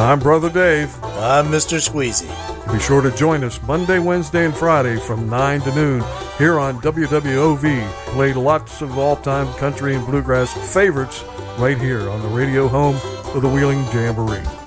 I'm Brother Dave. I'm Mr. Squeezy. Be sure to join us Monday, Wednesday, and Friday from 9 to noon here on WWOV. Played lots of all-time country and bluegrass favorites right here on the radio home of the Wheeling Jamboree.